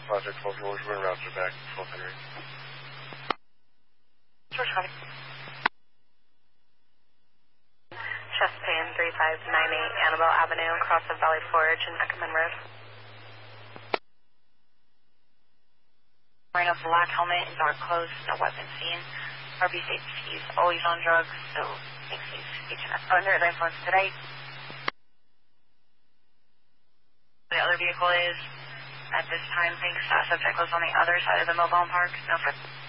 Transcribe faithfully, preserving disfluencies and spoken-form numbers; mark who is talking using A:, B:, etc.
A: Roger, twelve George, we're route to back, twelve Henry.
B: George, copy.
C: Chest pain, three five nine eight Annabelle Avenue, across of Valley Forge and Eckerman Road.
B: Wearing a black helmet, dark clothes, no weapon seen. R B states he's always on drugs, so thinks he's speaking under the influence today. The other vehicle is, at this time, thinks that subject was on the other side of the mobile park. No further.